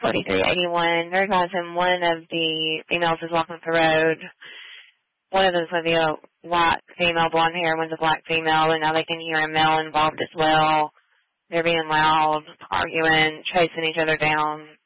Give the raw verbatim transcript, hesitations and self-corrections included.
forty-three eighty-one. They're advising one of the females is walking up the road. One of them's going to be a white female, blonde hair, one's a black female, and now they can hear a male involved as well. They're being loud, arguing, chasing each other down.